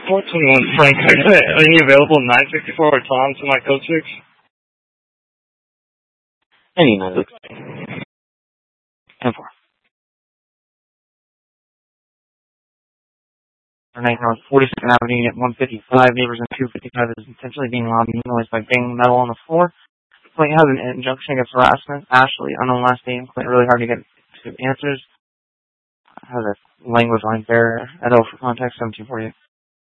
421 Frank, are you available 964 or Tom to my code 6? Any 964. And 4. Night North 42nd Avenue at 155. Neighbors in 255 is intentionally being loud and noise by banging metal on the floor. Complaint has an injunction against harassment. Ashley, unknown last name. Complaint really hard to get to answers. Has a language line barrier. At 0 for contact 1748.